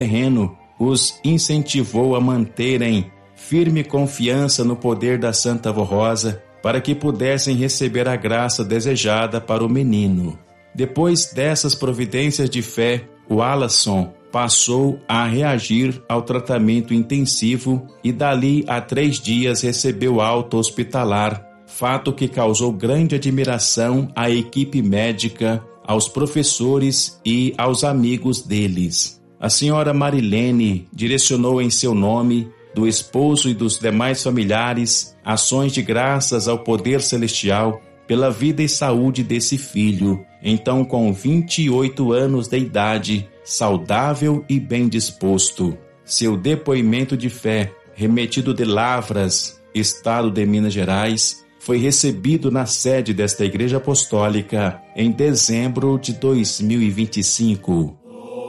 terreno os incentivou a manterem firme confiança no poder da Santa Avó Rosa para que pudessem receber a graça desejada para o menino. Depois dessas providências de fé, o Alasson passou a reagir ao tratamento intensivo e dali a 3 dias recebeu alta hospitalar, fato que causou grande admiração à equipe médica, aos professores e aos amigos deles. A senhora Marilene direcionou em seu nome, do esposo e dos demais familiares, ações de graças ao poder celestial pela vida e saúde desse filho, então com 28 anos de idade, saudável e bem disposto. Seu depoimento de fé, remetido de Lavras, estado de Minas Gerais, foi recebido na sede desta Igreja Apostólica em dezembro de 2025.